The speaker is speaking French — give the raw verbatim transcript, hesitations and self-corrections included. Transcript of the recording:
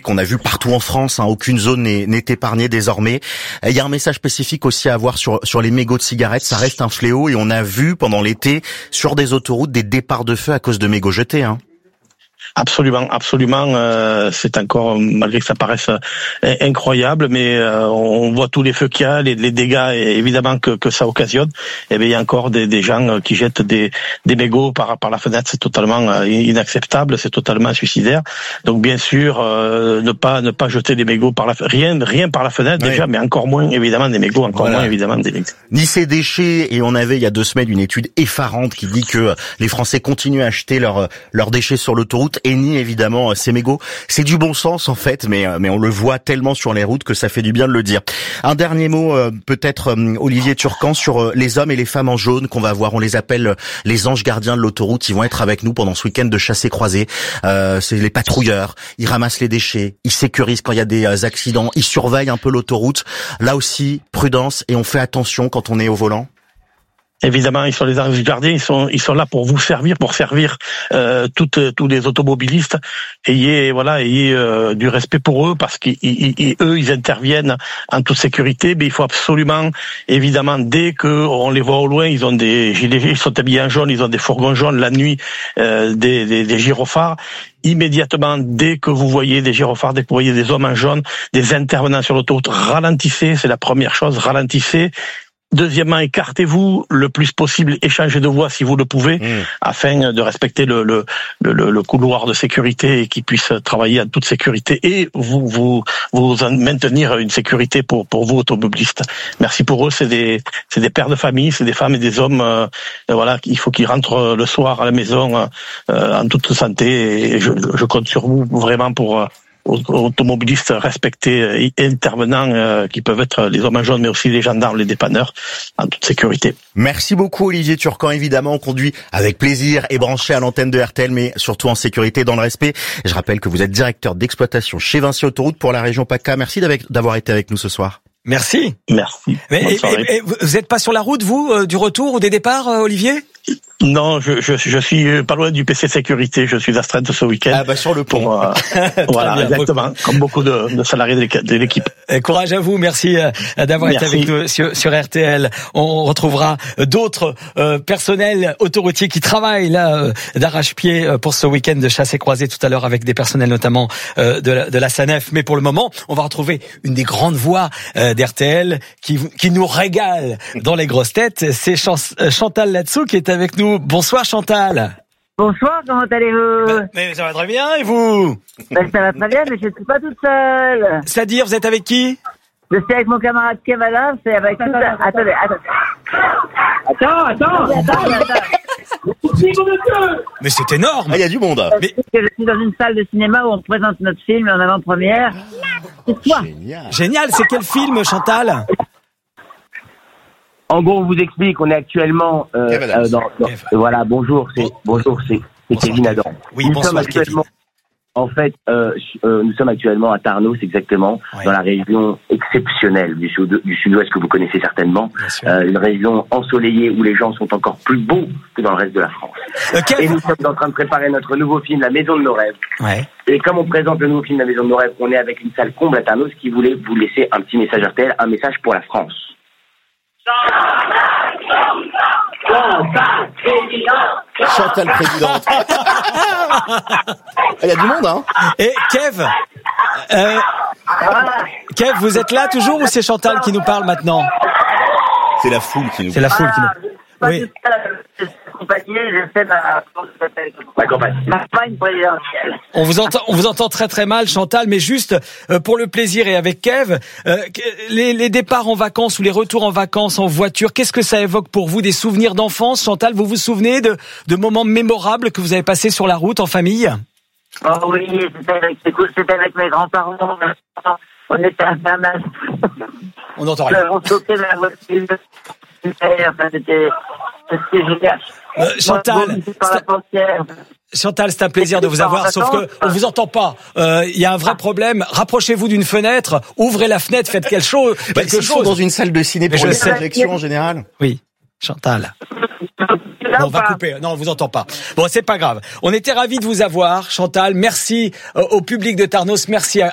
qu'on a vu partout en France. Hein, aucune zone n'est, n'est épargnée désormais. Il y a un message spécifique aussi à avoir sur sur les mégots de cigarettes. Ça reste un fléau et on a vu pendant l'été sur des autoroutes des départs de feu à cause de mégots jetés. Hein. Absolument, absolument. Euh, c'est encore, malgré que ça paraisse euh, incroyable, mais euh, on voit tous les feux qu'il y a, les, les dégâts évidemment que, que ça occasionne. Et bien il y a encore des, des gens qui jettent des, des mégots par, par la fenêtre. C'est totalement euh, inacceptable, c'est totalement suicidaire. Donc bien sûr, euh, ne pas ne pas jeter des mégots par la rien rien par la fenêtre oui. déjà, mais encore moins évidemment des mégots, encore voilà. moins évidemment des mégots. Ni ces déchets. Et on avait il y a deux semaines une étude effarante qui dit que les Français continuent à acheter leurs leurs déchets sur l'autoroute. Et ni évidemment ces mégots. C'est du bon sens en fait, mais mais on le voit tellement sur les routes que ça fait du bien de le dire. Un dernier mot euh, peut-être euh, Olivier Turcan sur euh, les hommes et les femmes en jaune qu'on va voir. On les appelle euh, les anges gardiens de l'autoroute. Ils vont être avec nous pendant ce week-end de chassé-croisé. Euh, c'est les patrouilleurs. Ils ramassent les déchets. Ils sécurisent quand il y a des euh, accidents. Ils surveillent un peu l'autoroute. Là aussi, prudence et on fait attention quand on est au volant. Évidemment, ils sont les anges gardiens, ils sont ils sont là pour vous servir, pour servir euh, toutes tous les automobilistes. Ayez voilà, ayez euh, du respect pour eux parce qu'eux ils, ils interviennent en toute sécurité. Mais il faut absolument, évidemment, dès que on les voit au loin, ils ont des gilets, ils sont habillés en jaune, ils ont des fourgons jaunes la nuit, euh, des, des des gyrophares. Immédiatement, dès que vous voyez des gyrophares, dès que vous voyez des hommes en jaune, des intervenants sur l'autoroute, ralentissez. C'est la première chose, ralentissez. Deuxièmement, écartez-vous le plus possible, échangez de voies si vous le pouvez, mmh. afin de respecter le, le, le, le couloir de sécurité et qu'ils puissent travailler en toute sécurité et vous, vous, vous maintenir une sécurité pour, pour vous, automobilistes. Merci pour eux, c'est des, c'est des pères de famille, c'est des femmes et des hommes, euh, voilà, il faut qu'ils rentrent le soir à la maison euh, en toute santé et je, je compte sur vous vraiment pour... Euh, automobilistes respectés et intervenants euh, qui peuvent être les hommes en jaune mais aussi les gendarmes, les dépanneurs en toute sécurité. Merci beaucoup Olivier Turcan. Évidemment, on conduit avec plaisir et branché à l'antenne de R T L mais surtout en sécurité, dans le respect. Je rappelle que vous êtes directeur d'exploitation chez Vinci Autoroute pour la région PACA. Merci d'avoir été avec nous ce soir. Merci. Merci. Mais, et, et, et vous êtes pas sur la route, vous, euh, du retour ou des départs, euh, Olivier ? Non, je, je, je suis pas loin du P C sécurité. Je suis astreinte ce week-end. Ah bah sur le pont. Pour, euh, voilà, bien, exactement. Beaucoup. Comme beaucoup de, de salariés de l'équipe. Et courage à vous. Merci d'avoir merci. été avec nous sur, sur R T L. On retrouvera d'autres euh, personnels autoroutiers qui travaillent là euh, d'arrache-pied pour ce week-end de chasse et croisée tout à l'heure avec des personnels notamment euh, de, la, de la SANEF. Mais pour le moment, on va retrouver une des grandes voix euh, d'R T L qui, qui nous régale dans les grosses têtes. C'est Chantal Latsou qui est avec nous. Bonsoir Chantal. Bonsoir, comment allez-vous? Ben, mais ça va très bien, et vous? Ben, ça va très bien, mais je ne suis pas toute seule. C'est-à-dire, vous êtes avec qui? Je suis avec mon camarade Kevala, c'est avec tout ça. Attendez, attendez. Attends, attends, attends, attends. Mais c'est énorme. Il y a du monde. Mais... Je suis dans une salle de cinéma où on présente notre film en avant-première. C'est toi. Génial. Génial, c'est quel film, Chantal? En gros, on vous explique, on est actuellement euh, euh, dans, dans voilà, bonjour, c'est bonjour, c'est c'est Kevin Adam. Oui, nous bonsoir, sommes actuellement, Kevin. En fait, euh, euh, nous sommes actuellement à Tarnos, exactement, ouais. dans la région exceptionnelle du sud du sud-ouest que vous connaissez certainement, euh, une région ensoleillée où les gens sont encore plus beaux que dans le reste de la France. Okay. Et nous sommes en train de préparer notre nouveau film, La Maison de nos rêves. Ouais. Et comme on présente le nouveau film La Maison de nos rêves, on est avec une salle comble à Tarnos qui voulait vous laisser un petit message R T L, un message pour la France. Chantal présidente. Il y a du monde, hein. Et Kev, euh, Kev, vous êtes là toujours ou c'est Chantal qui nous parle maintenant? C'est la foule qui nous. C'est la foule qui nous. Oui. On vous entend, on vous entend très très mal, Chantal, mais juste euh, pour le plaisir et avec Kev, euh, les, les départs en vacances ou les retours en vacances en voiture, qu'est-ce que ça évoque pour vous? Des souvenirs d'enfance, Chantal? Vous vous souvenez de, de moments mémorables que vous avez passés sur la route en famille? Oh oui, c'était avec, c'était avec mes grands-parents. On était à Saint-Mas. On n'entend rien. On sautait dans la voiture. Enfin, c'était, c'était génial. Euh, Chantal, Chantal, c'est un plaisir de vous avoir, sauf que on vous entend pas. Il euh, y a un vrai problème. Rapprochez-vous d'une fenêtre, ouvrez la fenêtre, faites quelque chose. Bah, quelque chose. Dans une salle de ciné pour une projection en général. Oui, Chantal. Non, on va couper. Non, on vous entend pas. Bon, c'est pas grave. On était ravis de vous avoir, Chantal. Merci au public de Tarnos. Merci à